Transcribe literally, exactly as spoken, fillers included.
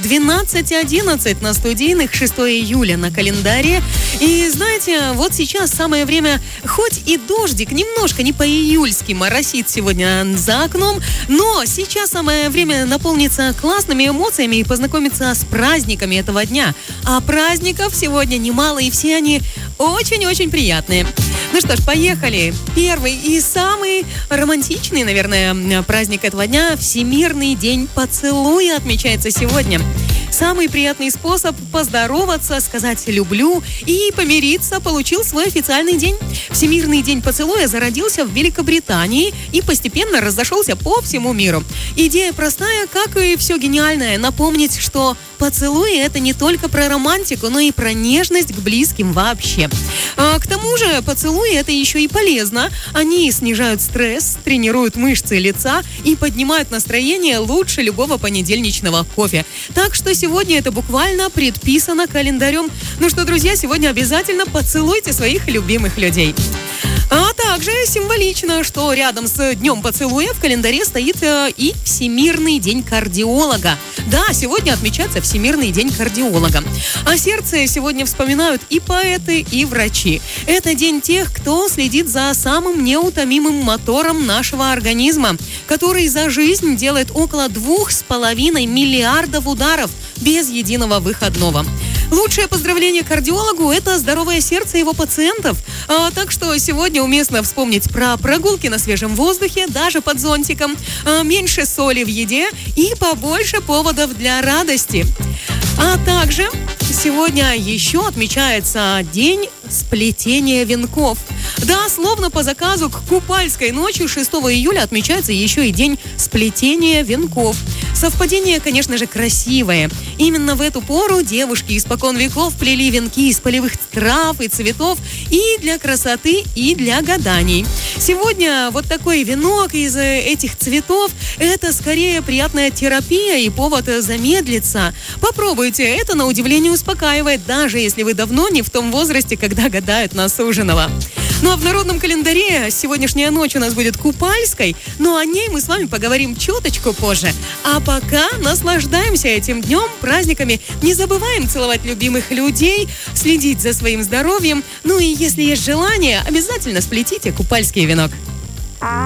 двенадцать одиннадцать на студийных, шестое июля на календаре. И знаете, вот сейчас самое время, хоть и дождик немножко не по-июльски моросит сегодня за окном, но сейчас самое время наполниться классными эмоциями и познакомиться с праздниками этого дня. А праздников сегодня немало, и все они очень-очень приятные. Ну что ж, поехали. Первый и самый романтичный, наверное, праздник этого дня – Всемирный день поцелуя отмечается сегодня. Самый приятный способ поздороваться, сказать «люблю» и помириться получил свой официальный день. Всемирный день поцелуя зародился в Великобритании и постепенно разошелся по всему миру. Идея простая, как и все гениальное – напомнить, что поцелуи – это не только про романтику, но и про нежность к близким вообще. А к тому же поцелуи – это еще и полезно. Они снижают стресс, тренируют мышцы лица и поднимают настроение лучше любого понедельничного кофе. Так что сегодня это буквально предписано календарем. Ну что, друзья, сегодня обязательно поцелуйте своих любимых людей. А также символично, что рядом с Днем поцелуя в календаре стоит э, и Всемирный день кардиолога. Да, сегодня отмечается Всемирный день кардиолога. О сердце сегодня вспоминают и поэты, и врачи. Это день тех, кто следит за самым неутомимым мотором нашего организма, который за жизнь делает около двух с половиной миллиардов ударов без единого выходного. Лучшее поздравление кардиологу – это здоровое сердце его пациентов. А, так что сегодня уместно вспомнить про прогулки на свежем воздухе, даже под зонтиком, а, меньше соли в еде и побольше поводов для радости. А также сегодня еще отмечается день сплетения венков. Да, словно по заказу к Купальской ночи шестого июля отмечается еще и день сплетения венков. Совпадение, конечно же, красивое. Именно в эту пору девушки испокон веков плели венки из полевых трав и цветов и для красоты, и для гаданий. Сегодня вот такой венок из этих цветов – это скорее приятная терапия и повод замедлиться. Попробуйте, это на удивление успокаивает, даже если вы давно не в том возрасте, когда гадают на суженого. Ну а в народном календаре сегодняшняя ночь у нас будет Купальской, но о ней мы с вами поговорим чуточку позже. А пока наслаждаемся этим днем, праздниками, не забываем целовать любимых людей, следить за своим здоровьем. Ну и если есть желание, обязательно сплетите купальский венок.